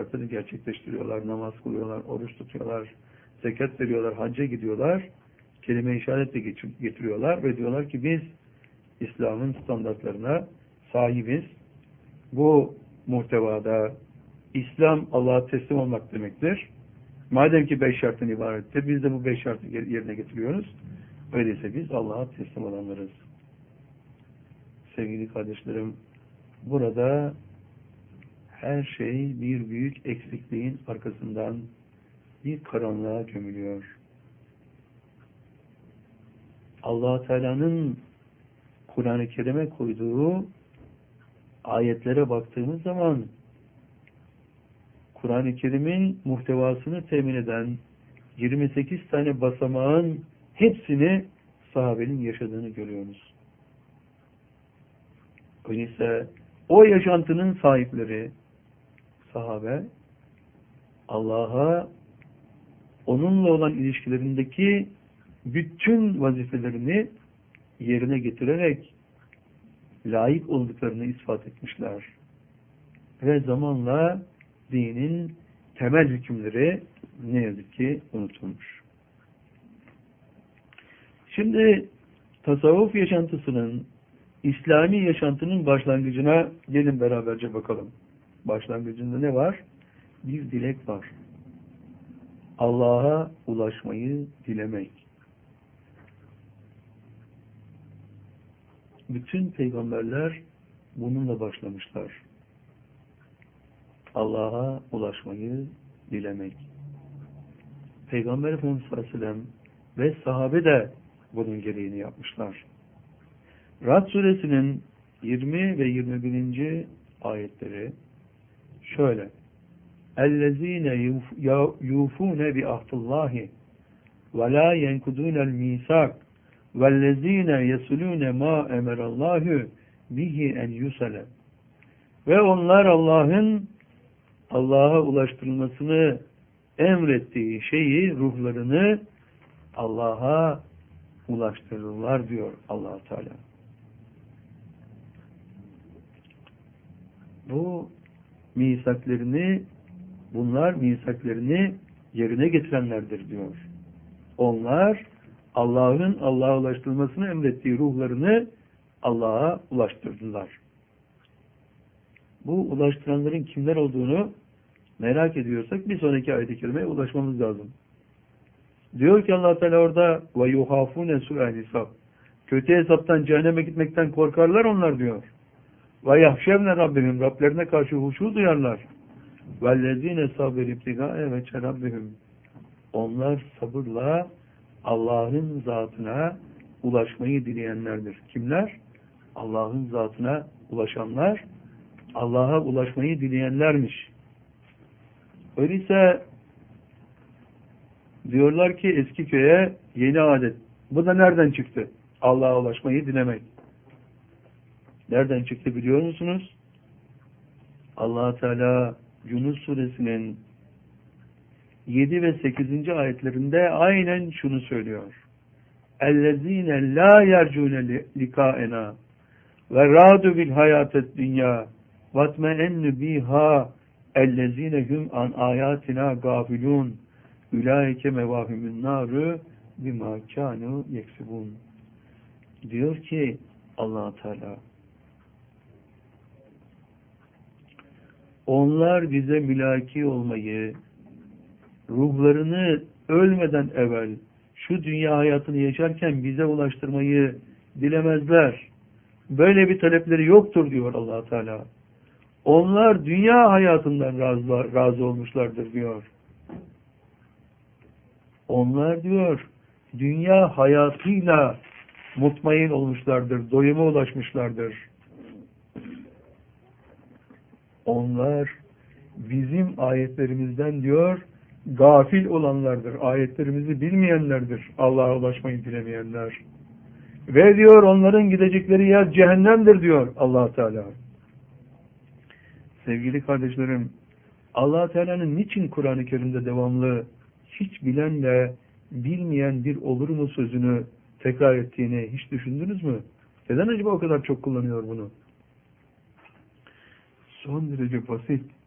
şartını gerçekleştiriyorlar, namaz kılıyorlar, oruç tutuyorlar, zekat veriyorlar, hacca gidiyorlar, kelime-i işaretle getiriyorlar ve diyorlar ki biz İslam'ın standartlarına sahibiz. Bu muhtevada İslam Allah'a teslim olmak demektir. Madem ki 5 şarttan ibarettir, biz de bu 5 şartı yerine getiriyoruz. Öyleyse biz Allah'a teslim olanlarız. Sevgili kardeşlerim, burada her şey bir büyük eksikliğin arkasından bir karanlığa gömülüyor. Allah Teala'nın Kur'an-ı Kerim'e koyduğu ayetlere baktığımız zaman Kur'an-ı Kerim'in muhtevasını temin eden 28 tane basamağın hepsini sahabenin yaşadığını görüyoruz. Öyleyse o yaşantının sahipleri sahabe Allah'a onunla olan ilişkilerindeki bütün vazifelerini yerine getirerek layık olduklarını ispat etmişler. Ve zamanla dinin temel hükümleri ne yazık ki unutulmuş. Şimdi tasavvuf yaşantısının, İslami yaşantının başlangıcına gelin beraberce bakalım. Başlangıcında ne var? Bir dilek var. Allah'a ulaşmayı dilemek. Bütün peygamberler bununla başlamışlar. Allah'a ulaşmayı dilemek. Peygamber Efendimiz sallallahu aleyhi ve sellem ve sahabe de bunun gereğini yapmışlar. Ra'd suresinin 20 ve 21. ayetleri şöyle: اَلَّذ۪ينَ يُوفُونَ بِعَهْدِ اللّٰهِ وَلَا يَنْكُدُونَ الْمِيثَاقَ وَالَّذ۪ينَ يَصِلُونَ مَا اَمَرَ اللّٰهُ بِهِ اَنْ يُصَلَ. Ve onlar Allah'a ulaştırılmasını emrettiği şeyi, ruhlarını Allah'a ulaştırırlar diyor Allah Teala. Bunlar misaklerini yerine getirenlerdir diyor. Onlar Allah'a ulaştırılmasını emrettiği ruhlarını Allah'a ulaştırdılar. Bu ulaştıranların kimler olduğunu merak ediyorsak bir sonraki ayet-i kerimeye ulaşmamız lazım. Diyor ki Allah Teala orada ve yuhafune su'al hesab. Kötü hesaptan, cehenneme gitmekten korkarlar onlar diyor. Ve yahşevne Rabbihim, Rablerine karşı huşu duyarlar. Vellezine sabir ibtigae ve çerabbihim. Onlar sabırla Allah'ın zatına ulaşmayı dileyenlerdir. Kimler? Allah'ın zatına ulaşanlar, Allah'a ulaşmayı dileyenlermiş. Öyleyse diyorlar ki eski köye yeni adet. Bu da nereden çıktı? Allah'a ulaşmayı dilemek. Nereden çıktı biliyor musunuz? Allah Teala Yunus suresinin 7 ve 8. ayetlerinde aynen şunu söylüyor. اَلَّذ۪ينَ لَا يَرْجُونَ لِقَاءَنَا وَرَادُ بِالْحَيَاةِ الدُّنْيَا وَاتْمَئَنُّ بِهَا اَلَّذ۪ينَ هُمْ عَنْ آيَاتِنَا غَافِلُونَ اُولَٰئِكَ مَوَاهِمُ النَّارُ بِمَا كَانُوا يَكْسِبُونَ. Diyor ki Allah Teala, onlar bize mülaki olmayı, ruhlarını ölmeden evvel şu dünya hayatını yaşarken bize ulaştırmayı dilemezler. Böyle bir talepleri yoktur diyor Allah Teala. Onlar dünya hayatından razı olmuşlardır diyor. Onlar diyor dünya hayatıyla mutmain olmuşlardır, doyuma ulaşmışlardır. Onlar bizim ayetlerimizden diyor gafil olanlardır. Ayetlerimizi bilmeyenlerdir. Allah'a ulaşmayı dilemeyenler. Ve diyor onların gidecekleri yer cehennemdir diyor Allah Teala. Sevgili kardeşlerim, Allah Teala'nın niçin Kur'an-ı Kerim'de devamlı hiç bilenle bilmeyen bir olur mu sözünü tekrar ettiğini hiç düşündünüz mü? Neden acaba o kadar çok kullanıyor bunu? Son derece basit.